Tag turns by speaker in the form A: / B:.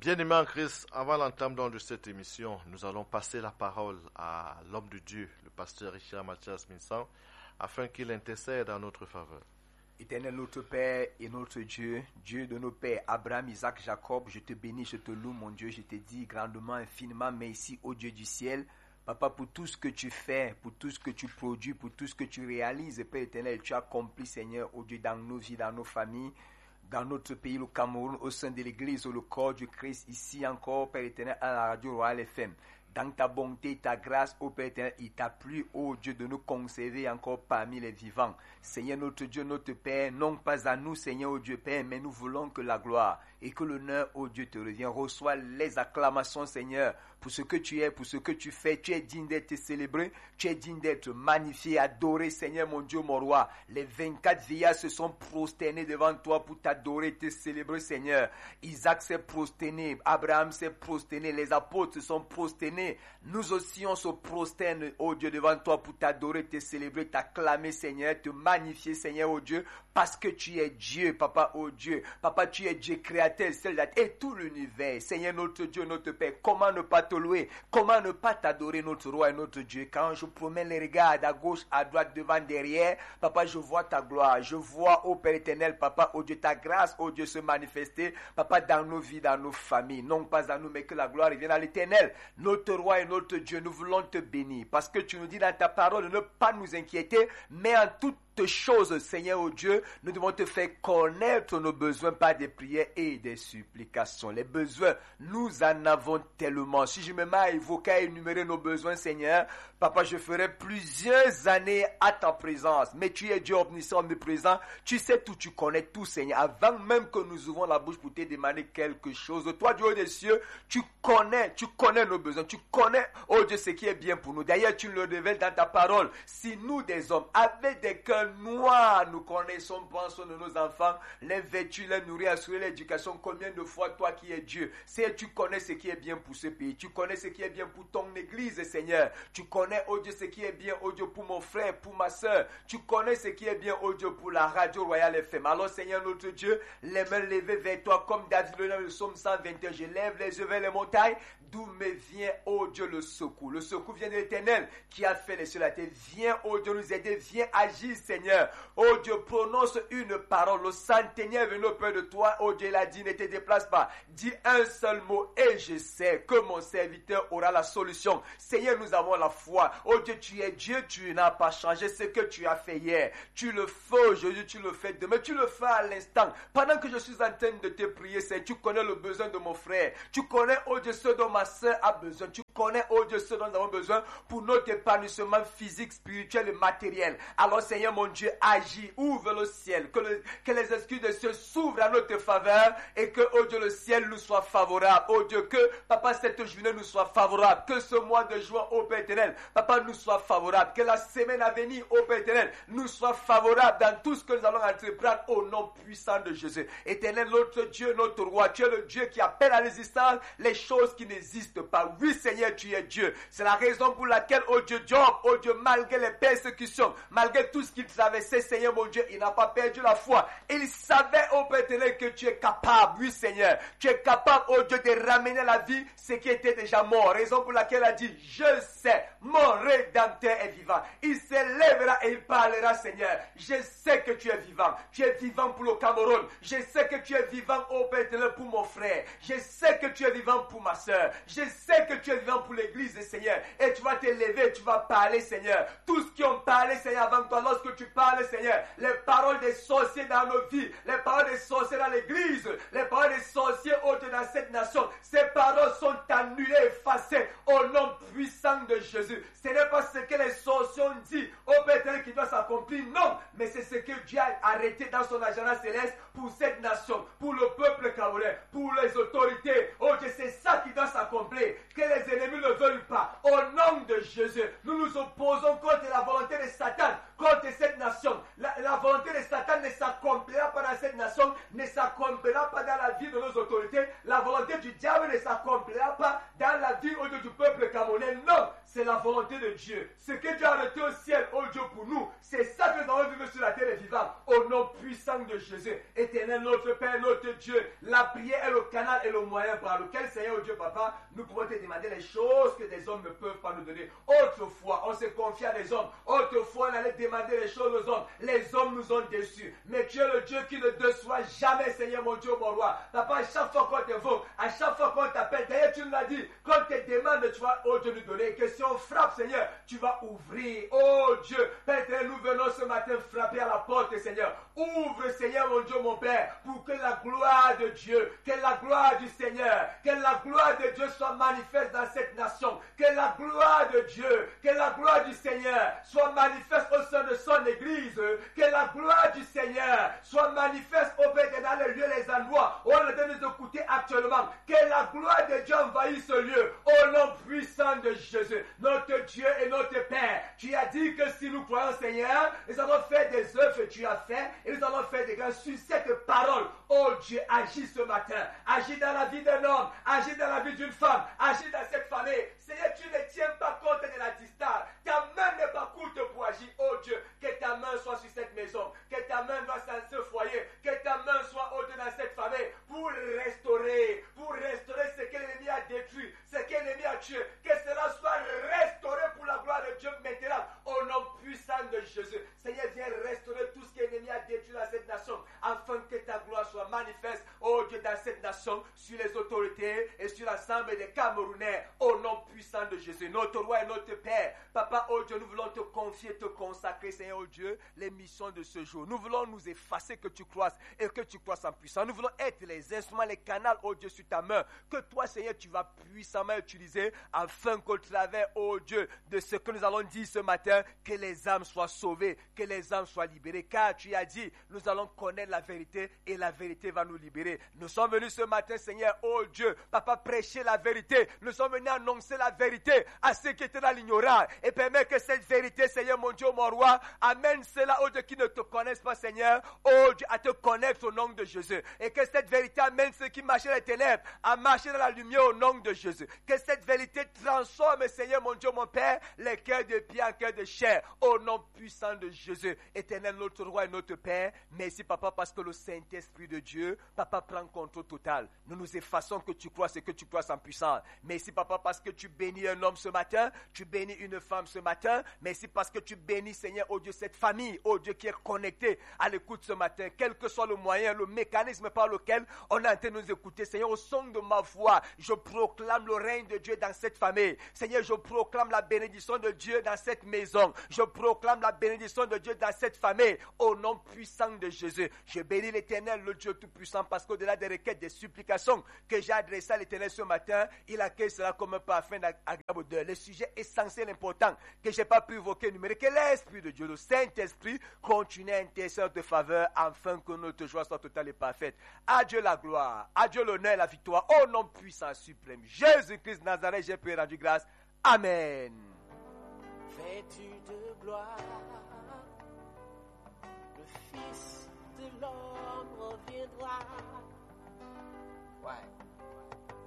A: Bien-aimés en Christ, avant l'entame de cette émission, nous allons passer la parole à l'homme de Dieu, le pasteur Richard Mathias Minsan, afin qu'il intercède en notre faveur.
B: Éternel notre Père et notre Dieu, Dieu de nos pères, Abraham, Isaac, Jacob, je te bénis, je te loue, mon Dieu, je te dis grandement, infiniment, merci au Dieu du ciel, Papa, pour tout ce que tu fais, pour tout ce que tu produis, pour tout ce que tu réalises, Père éternel, tu as accompli, Seigneur, au Dieu, dans nos vies, dans nos familles, dans notre pays, le Cameroun, au sein de l'Église, le corps du Christ, ici encore, Père éternel, à la radio Royal FM. Dans ta bonté, ta grâce, ô Père éternel, il t'a plu, ô Dieu, de nous conserver encore parmi les vivants. Seigneur notre Dieu, notre Père, non pas à nous, Seigneur, ô Dieu Père, mais nous voulons que la gloire et que l'honneur, ô Dieu, te revienne. Reçois les acclamations, Seigneur, pour ce que tu es, pour ce que tu fais. Tu es digne d'être célébré, tu es digne d'être magnifié, adoré, Seigneur, mon Dieu, mon roi. Les 24 vieillards se sont prosternés devant toi pour t'adorer et te célébrer, Seigneur. Isaac s'est prosterné, Abraham s'est prosterné, les apôtres se sont prosternés. Nous aussi, on se prosterne, oh Dieu, devant toi pour t'adorer, te célébrer, t'acclamer, Seigneur, te magnifier, Seigneur, oh Dieu, parce que tu es Dieu, Papa, oh Dieu. Papa, tu es Dieu créateur, seul et tout l'univers. Seigneur, notre Dieu, notre Père, comment ne pas te louer, comment ne pas t'adorer, notre roi et notre Dieu. Quand je promène les regards à gauche, à droite, devant, derrière, Papa, je vois ta gloire, je vois, oh Père éternel, Papa, oh Dieu, ta grâce, oh Dieu, se manifester, Papa, dans nos vies, dans nos familles, non pas à nous, mais que la gloire revienne à l'éternel, notre roi et notre Dieu. Nous voulons te bénir parce que tu nous dis dans ta parole de ne pas nous inquiéter, mais en toute choses, Seigneur, oh Dieu, nous devons te faire connaître nos besoins par des prières et des supplications. Les besoins, nous en avons tellement. Si je me mets à évoquer, à énumérer nos besoins, Seigneur, Papa, je ferai plusieurs années à ta présence. Mais tu es Dieu omniscient, omniprésent. Tu sais tout, tu connais tout, Seigneur. Avant même que nous ouvrons la bouche pour te demander quelque chose, toi, Dieu des cieux, tu connais nos besoins. Tu connais, oh Dieu, ce qui est bien pour nous. D'ailleurs, tu le révèles dans ta parole. Si nous, des hommes, avec des cœurs noirs, nous connaissons, pensons de nos enfants, les vêtus, les nourrir, assurer l'éducation, combien de fois toi qui es Dieu, c'est tu connais ce qui est bien pour ce pays, tu connais ce qui est bien pour ton église, Seigneur, tu connais, oh Dieu, ce qui est bien, oh Dieu, pour mon frère, pour ma soeur, tu connais ce qui est bien, oh Dieu, pour la radio Royal FM. Alors, Seigneur, notre Dieu, les mains levées vers toi, comme David le dans le psaume 121, je lève les yeux vers les montagnes, d'où me vient, oh Dieu, le secours. Le secours vient de l'Éternel qui a fait les cieux et la terre. Viens, oh Dieu, nous aider, viens agir, Seigneur. Oh Dieu, prononce une parole. Le centenier est venu auprès de toi. Oh Dieu, il a dit, ne te déplace pas. Dis un seul mot et je sais que mon serviteur aura la solution. Seigneur, nous avons la foi. Oh Dieu, tu es Dieu, tu n'as pas changé ce que tu as fait hier. Tu le fais aujourd'hui, tu le fais demain, tu le fais à l'instant. Pendant que je suis en train de te prier, Seigneur, tu connais le besoin de mon frère. Tu connais, oh Dieu, ce dont ma soeur a besoin. Tu connais, oh Dieu, ce dont nous avons besoin pour notre épanouissement physique, spirituel et matériel. Alors, Seigneur, mon Dieu, agis, ouvre le ciel, que les esprits de cieux s'ouvrent à notre faveur et que, oh Dieu, le ciel nous soit favorable. Oh Dieu, que, Papa, cette journée nous soit favorable. Que ce mois de juin, oh Père éternel, Papa, nous soit favorable. Que la semaine à venir, oh Père éternel, nous soit favorable dans tout ce que nous allons entreprendre au nom puissant de Jésus. Éternel, notre Dieu, notre roi, tu es le Dieu qui appelle à l'existence les choses qui n'existent pas. Oui, Seigneur, tu es Dieu. C'est la raison pour laquelle, oh Dieu, Job, oh Dieu, malgré les persécutions, malgré tout ce qu'il traversait, Seigneur, mon Dieu, il n'a pas perdu la foi. Il savait, oh Père éternel, que tu es capable, oui, Seigneur. Tu es capable, oh Dieu, de ramener à la vie ce qui était déjà mort. Raison pour laquelle il a dit, je sais, mon Rédempteur est vivant. Il se lèvera et il parlera, Seigneur. Je sais que tu es vivant. Tu es vivant pour le Cameroun. Je sais que tu es vivant, oh Père éternel, pour mon frère. Je sais que tu es vivant pour ma soeur. Je sais que tu es vivant pour l'église, Seigneur. Et tu vas te lever, tu vas parler, Seigneur. Tous qui ont parlé, Seigneur, avant toi, lorsque tu parles, Seigneur, les paroles des sorciers dans nos vies, les paroles des sorciers dans l'église, les paroles des sorciers autres dans cette nation, ces paroles sont annulées, effacées au nom puissant de Jésus. Ce n'est pas ce que les sorciers ont dit au Père éternel qui doit s'accomplir, non, mais c'est ce que Dieu a arrêté dans son agenda céleste pour cette nation, pour le peuple camerounais, pour les autorités. Oh Dieu, c'est ça qui doit s'accomplir, que les ennemis ne veulent pas. Au nom de Jésus, nous nous opposons contre la volonté de Satan, contre cette nation. La volonté de Satan ne s'accomplira pas dans cette nation, ne s'accomplira pas dans la vie de nos autorités. La volonté du diable ne s'accomplira pas dans la vie au Dieu du peuple camerounais. Non, c'est la volonté de Dieu. Ce que Dieu a arrêté au ciel, oh Dieu, pour nous, c'est ça que nous avons vu sur la terre des vivants. Au nom puissant de Jésus. Éternel, notre Père, notre Dieu, la prière est le canal et le moyen par lequel, Seigneur Dieu, Papa, nous pouvons te demander les choses que des hommes ne peuvent pas nous donner. Autrefois, on se confiait à des hommes. Autrefois, on allait demander les choses aux hommes. Les hommes nous ont déçus. Mais tu es le Dieu qui ne déçoit jamais, Seigneur mon Dieu, mon roi. Papa, à chaque fois qu'on t'invoque, à chaque fois qu'on t'appelle, d'ailleurs, tu nous l'as dit, quand tes demandes, tu vas, oh Dieu, nous donner. Que si on frappe, Seigneur, tu vas ouvrir. Oh Dieu, Père, nous venons ce matin frapper à la porte, Seigneur. Ouvre, Seigneur, mon Dieu, mon Père, pour que la gloire de Dieu, que la gloire du Seigneur, que la gloire de Dieu soit manifeste dans cette nation. Que la gloire de Dieu, que la gloire du Seigneur soit manifeste au sein de son Église. Que la gloire du Seigneur soit manifeste au Père dans les lieux, les endroits où on est de nous écouter actuellement. Que la gloire de Dieu envahisse ce lieu. Au nom puissant de Jésus, notre Dieu et notre Père. Tu as dit que si nous croyons, Seigneur, nous allons faire des œuvres que tu as fait et nous allons faire des grands sur cette parole. Oh Dieu, agis ce matin. Agis dans la vie d'un homme. Agis dans la vie d'une femme. Agis dans cette famille. Seigneur, tu ne tiens pas compte de la distance. Ta main n'est pas courte pour agir. Oh Dieu, que ta main soit sur cette maison. Que ta main soit dans ce foyer. Que ta main soit au-dessus dans cette famille. Pour restaurer ce que l'ennemi a détruit. Ce que l'ennemi a tué. Que cela soit restauré pour la gloire de Dieu maintenant. Au nom puissant de Jésus. Seigneur, viens restaurer tout ce que l'ennemi a détruit dans cette nation. Afin que ta gloire soit manifeste. Oh Dieu, dans cette nation. Sur les autorités et sur l'ensemble des Camerounais. Au nom puissant de Jésus. Notre roi et notre Père. Papa, oh Dieu, nous voulons te confier, te consacrer, Seigneur, oh Dieu, les missions de ce jour. Nous voulons nous effacer, que tu croisses et que tu croisses en puissance. Nous voulons être les instruments, les canaux, oh Dieu, sur ta main. Que toi, Seigneur, tu vas puissamment utiliser afin qu'au travers, oh Dieu, de ce que nous allons dire ce matin, que les âmes soient sauvées, que les âmes soient libérées. Car tu as dit, nous allons connaître la vérité et la vérité va nous libérer. Nous sommes venus ce matin, Seigneur, oh Dieu, Papa, prêcher la vérité. Nous sommes venus annoncer la vérité à ceux qui étaient dans l'ignorance et permet que cette vérité, Seigneur, mon Dieu, mon roi, amène ceux-là, oh Dieu, qui ne te connaissent pas, Seigneur, oh Dieu, à te connaître au nom de Jésus. Et que cette vérité amène ceux qui marchaient dans les ténèbres à marcher dans la lumière au nom de Jésus. Que cette vérité transforme, Seigneur, mon Dieu, mon Père, les cœurs de pierre en cœurs de chair, au nom puissant de Jésus. Éternel, notre roi et notre Père, merci, Papa, parce que le Saint-Esprit de Dieu, Papa, prend contrôle total. Nous nous effaçons que tu crois et que tu crois en puissance. Merci, Papa, parce que tu bénis un homme ce matin, tu bénis une femme ce matin. Merci parce que tu bénis, Seigneur, oh Dieu, cette famille, oh Dieu, qui est connectée à l'écoute ce matin, quel que soit le moyen, le mécanisme par lequel on est en train de nous écouter. Seigneur, au son de ma voix, je proclame le règne de Dieu dans cette famille. Seigneur, je proclame la bénédiction de Dieu dans cette maison. Je proclame la bénédiction de Dieu dans cette famille, au nom puissant de Jésus. Je bénis l'Éternel, le Dieu tout-puissant, parce qu'au-delà des requêtes, des supplications que j'ai adressées à l'Éternel ce matin, il accueille cela comme un parfum agréable odeur. Le sujet essentiel, important, que je n'ai pas pu évoquer, numéro, que l'Esprit de Dieu, le Saint-Esprit, continue à intercéder de faveur, afin que notre joie soit totale et parfaite. À Dieu la gloire, à Dieu l'honneur et la victoire, au nom puissant suprême. Jésus-Christ Nazareth, j'ai pu rendre grâce. Amen.
C: Vêtu de gloire, le Fils de l'homme reviendra.
B: Ouais.